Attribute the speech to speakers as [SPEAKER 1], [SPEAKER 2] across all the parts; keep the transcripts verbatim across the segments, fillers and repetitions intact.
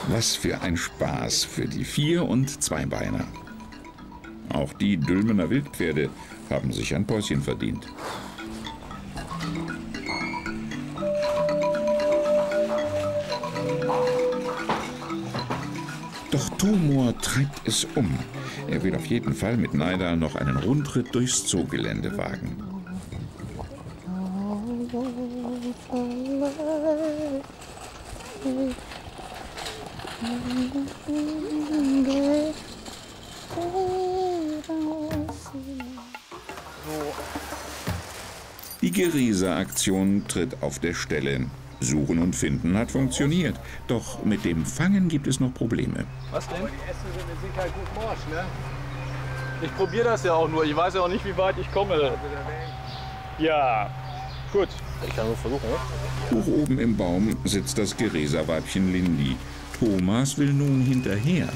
[SPEAKER 1] Was für ein Spaß für die Vier- und Zweibeiner. Auch die Dülmener Wildpferde haben sich ein Päuschen verdient. Doch Tomor treibt es um. Er will auf jeden Fall mit Neidal noch einen Rundritt durchs Zoogelände wagen. Die Geriesa-Aktion tritt auf der Stelle. Suchen und Finden hat funktioniert. Doch mit dem Fangen gibt es noch Probleme.
[SPEAKER 2] Was denn? Die Äste sind mit Sicherheit gut morsch, ne? Ich probiere das ja auch nur. Ich weiß ja auch nicht, wie weit ich komme. Ja, gut. Ich kann nur versuchen.
[SPEAKER 1] Hoch oben im Baum sitzt das Geriesa-Weibchen Lindy. Thomas will nun hinterher.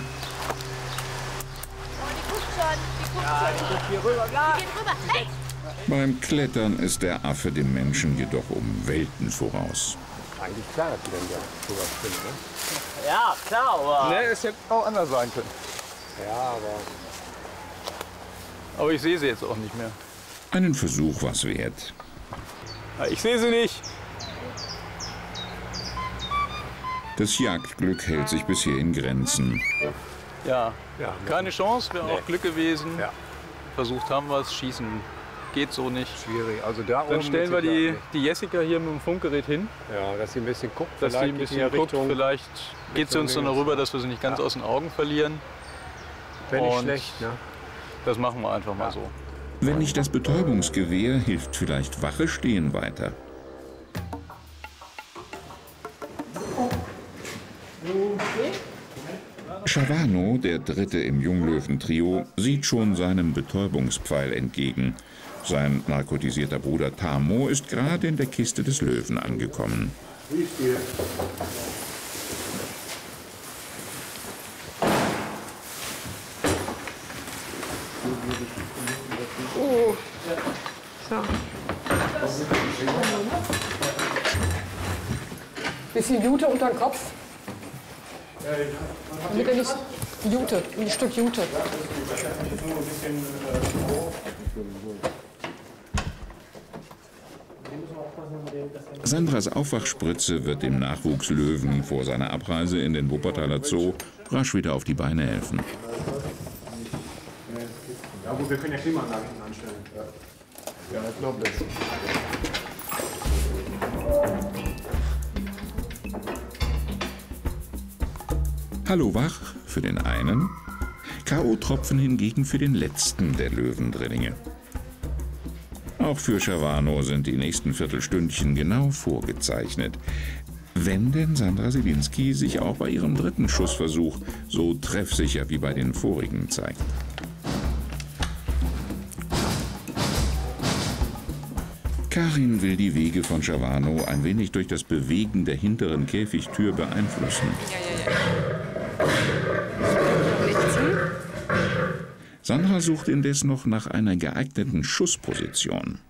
[SPEAKER 3] Oh, die guckt schon. Die guckt ja, schon. Die guckt hier rüber. Die geht rüber. Hey!
[SPEAKER 1] Beim Klettern ist der Affe dem Menschen jedoch um Welten voraus.
[SPEAKER 4] Eigentlich klar, dass die dann ja sowas finden, ne?
[SPEAKER 2] Ja, klar, aber... Ne, es hätte auch anders sein können.
[SPEAKER 4] Ja, aber...
[SPEAKER 2] Aber ich sehe sie jetzt auch nicht mehr.
[SPEAKER 1] Einen Versuch was wert.
[SPEAKER 2] Ja, ich sehe sie nicht.
[SPEAKER 1] Das Jagdglück hält sich bisher in Grenzen.
[SPEAKER 2] Ja,
[SPEAKER 4] ja
[SPEAKER 2] keine Chance, wäre
[SPEAKER 4] nee.
[SPEAKER 2] auch Glück gewesen.
[SPEAKER 4] Ja.
[SPEAKER 2] Versucht haben wir es, schießen geht so nicht.
[SPEAKER 4] Schwierig. Also da
[SPEAKER 2] Dann
[SPEAKER 4] oben
[SPEAKER 2] stellen wir die, die Jessica hier mit dem Funkgerät hin.
[SPEAKER 4] Ja, dass sie ein bisschen guckt.
[SPEAKER 2] Dass sie ein bisschen guckt, Richtung, vielleicht geht sie uns dann darüber, dass wir sie nicht ganz ja. aus den Augen verlieren.
[SPEAKER 4] Wäre nicht schlecht, ne?
[SPEAKER 2] Das machen wir einfach mal ja. so.
[SPEAKER 1] Wenn nicht das Betäubungsgewehr, hilft vielleicht Wache stehen weiter. Schavano, der Dritte im Junglöwen-Trio, sieht schon seinem Betäubungspfeil entgegen. Sein narkotisierter Bruder Tamo ist gerade in der Kiste des Löwen angekommen.
[SPEAKER 5] Oh. So. Bisschen Jute unter den Kopf. Damit er nicht Jute, ein Stück Jute.
[SPEAKER 1] Sandras Aufwachspritze wird dem Nachwuchslöwen vor seiner Abreise in den Wuppertaler Zoo rasch wieder auf die Beine helfen.
[SPEAKER 4] Ja gut, wir können ja Klimaanlagen anstellen. Ja, ich glaube das.
[SPEAKER 1] Hallo Wach für den einen, K O-Tropfen hingegen für den letzten der Löwendrillinge. Auch für Schavano sind die nächsten Viertelstündchen genau vorgezeichnet. Wenn denn Sandra Silinski sich auch bei ihrem dritten Schussversuch so treffsicher wie bei den vorigen zeigt. Karin will die Wege von Schavano ein wenig durch das Bewegen der hinteren Käfigtür beeinflussen.
[SPEAKER 5] Ja, ja, ja.
[SPEAKER 1] Sandra sucht indes noch nach einer geeigneten Schussposition.